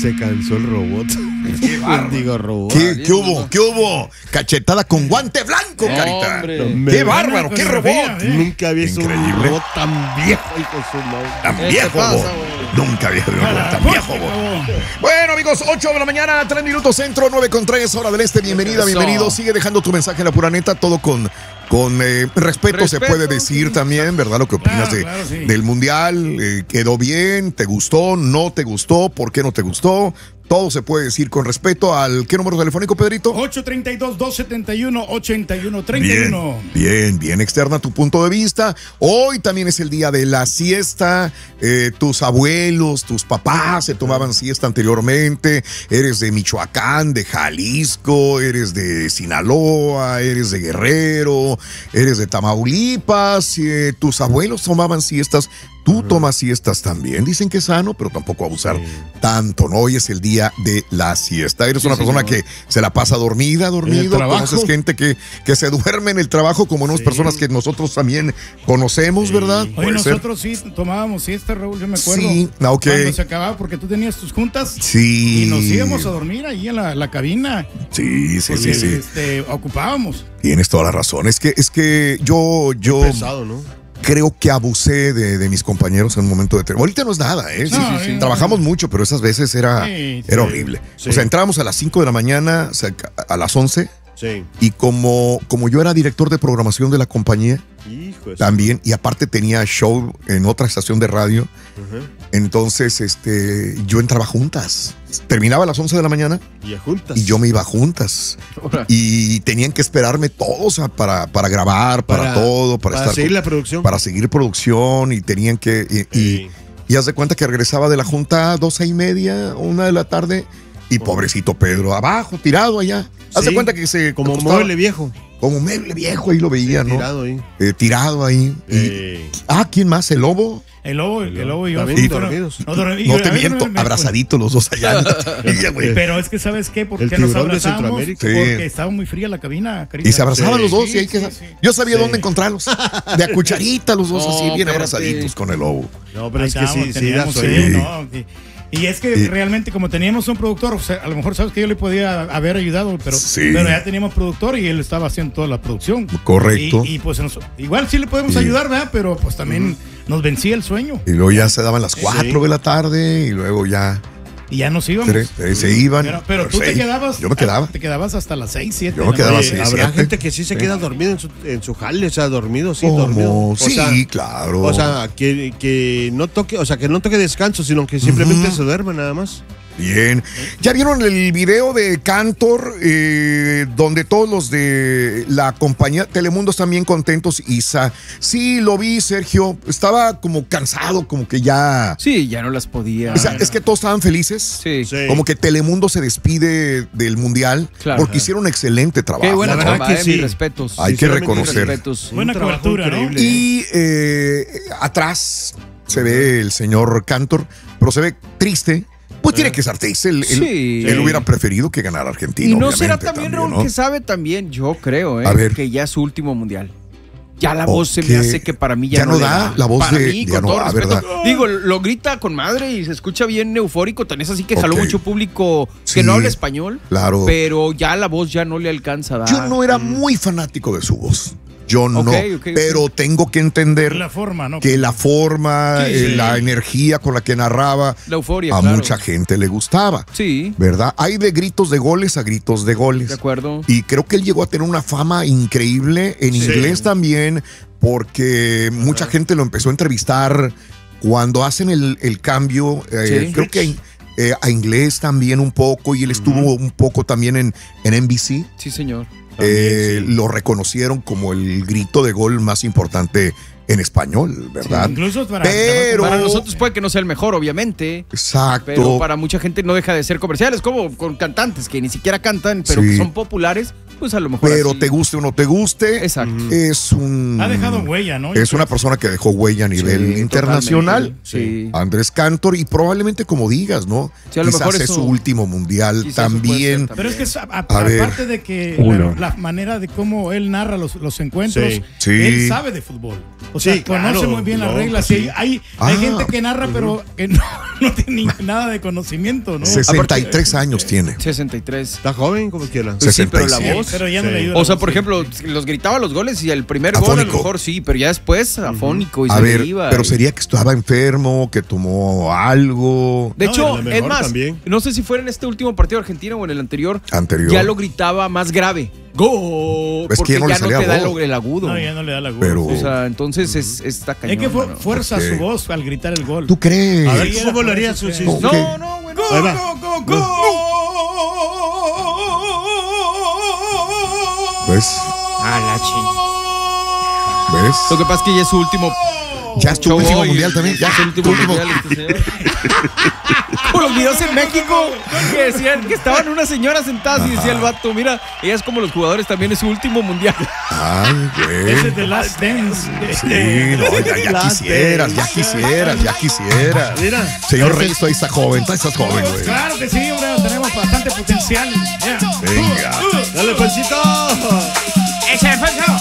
Se cansó el robot. Digo, robot. ¿Qué hubo? ¿Qué hubo? Cachetada con guante blanco, Carita. ¡Qué bárbaro! ¡Qué robot! Nunca había visto un Increíble. robot tan viejo, hijo de su madre. Tan viejo, pasa, bo. Nunca había visto un robot tan viejo, bo. Bueno, amigos, 8 de la mañana, 3 minutos centro, 9:03, hora del este. Bienvenida, Eso. bienvenido. Sigue dejando tu mensaje en la pura neta, todo con respeto se puede decir también, ¿verdad? Lo que opinas Claro, sí. del mundial, quedó bien, te gustó, no te gustó, ¿por qué no te gustó? Todo se puede decir con respeto al ¿qué número telefónico, Pedrito? 832-271-8131. Bien externa tu punto de vista. Hoy también es el día de la siesta. Tus abuelos, tus papás se tomaban siesta anteriormente. Eres de Michoacán, de Jalisco, eres de Sinaloa, eres de Guerrero, eres de Tamaulipas. Tus abuelos tomaban siestas. Tú tomas siestas también. Dicen que es sano, pero tampoco abusar tanto, ¿no? Hoy es el día de la siesta. Eres una persona que se la pasa dormido. Conoces gente que se duerme en el trabajo, como unas personas que nosotros también conocemos, ¿verdad? Oye, nosotros sí tomábamos siesta, Raúl, yo me acuerdo. Sí, ok. Cuando se acababa, porque tú tenías tus juntas. Sí. Y nos íbamos a dormir ahí en la cabina. Sí. Ocupábamos. Tienes toda la razón. Es que yo Pesado, ¿no? creo que abusé de mis compañeros en un momento determinado. Ahorita no es nada, ¿eh? Sí. Trabajamos mucho, pero esas veces era horrible. Sí. O sea, entrábamos a las 5 de la mañana, o sea, a las 11. Sí. Y como yo era director de programación de la compañía, Hijo de también, y aparte tenía show en otra estación de radio, entonces yo entraba juntas. Terminaba a las 11 de la mañana y a juntas. y yo me iba juntas. Y tenían que esperarme todos para grabar, para todo, para estar seguir la producción. Para seguir producción y tenían que... Y haz de cuenta que regresaba de la junta a 12:30, 1 de la tarde, y pobrecito Pedro, abajo, tirado allá. Haz de cuenta que se... Como acostaba, mueble viejo. como mueble viejo, ahí lo veía, ¿no? Tirado ahí. Tirado ahí. ¿Quién más? ¿El lobo? El lobo y yo. También dormidos. No te miento, abrazaditos los dos allá. Pero es que, ¿sabes qué? ¿Por El qué nos tiburón de abrazamos? Centroamérica. Porque estaba muy fría la cabina, Carita. Y se abrazaban los dos. Sí, y hay que... sí. Yo sabía dónde encontrarlos. De a cucharita los dos, así bien abrazaditos con el lobo. No, pero Ahí es que sí, da teníamos, sueño. ¿no? Y es que realmente, como teníamos un productor, o sea, a lo mejor sabes que yo le podía haber ayudado, pero ya teníamos productor y él estaba haciendo toda la producción. Correcto. Y pues igual sí le podemos ayudar, ¿verdad? Pero pues también nos vencía el sueño. Y luego ya se daban las 4 de la tarde y luego ya... Y ya nos íbamos. Se iban. Pero tú te quedabas. Yo me quedaba. Te quedabas hasta las 6, 7. Yo me quedaba 6, 7. Habrá gente que sí se queda dormido en su jale, o sea, dormido, sí, ¿Cómo? dormido. Sí, claro. O sea, que no toque, o sea, que no toque descanso, sino que simplemente se duerme nada más. Bien. ¿Ya vieron el video de Cantor? Donde todos los de la compañía Telemundo están bien contentos. Sí, lo vi, Sergio. Estaba como cansado, como que ya... Sí, ya no las podía. O sea, es que todos estaban felices. Sí. Como que Telemundo se despide del Mundial. Claro. Porque hicieron un excelente trabajo. Qué buena La verdad chamba, que sí. mis respetos. Hay que Sinceramente, reconocer. Mis respetos. Buena Un trabajo cobertura, ¿no? increíble. Y atrás se ve el señor Cantor, pero se ve triste. Pues tiene que ser triste. Él hubiera preferido que ganara Argentina. Y no obviamente, será también, Raúl, ¿no? que sabe también, yo creo, A ver. que ya es su último mundial. Ya la voz se me hace que para mí ya no no le da. La voz para de mí, ya con no todo da, respeto. ¿verdad? Digo, lo grita con madre y se escucha bien eufórico. Tan es así que jaló Ok. mucho público que Sí, no habla español. claro. Pero ya la voz ya no le alcanza a dar. Yo no era muy fanático de su voz. Yo no. Ok. Pero tengo que entender La forma, ¿no? que la forma, Sí. la energía con la que narraba, La euforia, a claro. mucha gente le gustaba. Sí, ¿Verdad? Hay de gritos de goles a gritos de goles. de acuerdo. Y creo que él llegó a tener una fama increíble en inglés también, porque mucha gente lo empezó a entrevistar cuando hacen el cambio. Sí. Creo que a inglés también un poco, y él estuvo un poco también en NBC. Sí, señor. Lo reconocieron como el grito de gol más importante en español, ¿verdad? Incluso para nosotros puede que no sea el mejor, obviamente. Exacto. Pero para mucha gente no deja de ser comerciales, como con cantantes que ni siquiera cantan, pero Sí. que son populares, pues a lo mejor Pero así. te guste o no te guste, Exacto. es un... ha dejado huella, ¿no? Es una persona que dejó huella a nivel Sí, internacional. totalmente. Sí. Andrés Cantor, y probablemente como digas, ¿no? Sí, a lo Quizás mejor es eso- su último mundial quizás eso puede también. ser Pero es que A ver. aparte de que la manera de cómo él narra los encuentros, Sí. él sabe de fútbol. O sea, Sí, conoce claro. muy bien las No, reglas. pues Sí, sí. hay gente que narra, pero que no tiene nada de conocimiento, ¿no? 63 años tiene. 63. Está joven, como quiera. Pues sí, pero la 67. voz. Pero ya no Sí. le ayuda. O sea, la por voz. ejemplo, los gritaba los goles y el primer gol a Afónico. lo mejor sí, pero ya después afónico y A se ver, le iba. pero sería que estaba enfermo, que tomó algo De No, hecho, a lo es mejor más, también. no sé si fuera en este último partido de Argentina o en el anterior, anterior. ya lo gritaba más grave. ¡Go! Es que Porque ya no le ya no salía te da voz. el agudo. No, ya no le da la voz. Pero- O sea, entonces está cañón. Es que mano. fuerza Ok. su voz al gritar el gol. ¿Tú crees? A ver, Sí, ¿cómo era lo haría por su eso que- No. No, no, bueno. Ahí va. ¿Ves? Ah, la ching. ¿Ves? Lo que pasa es que ya es su último. Ya es tu show último hoy, mundial también. Ya es el último tu último. mundial este señor. Como los videos en México que decían que estaban unas señoras sentadas y decía el vato, mira, ella es como los jugadores, también es su último mundial. Ay, Ese es güey. The Last Dance. Sí, no, ya quisieras. Mira. Señor Reyes, todavía está joven, todavía estás joven, güey. Claro que sí, hombre, tenemos bastante potencial. Ya. Venga. Dale, Juancito. ¡Ese Alfonso!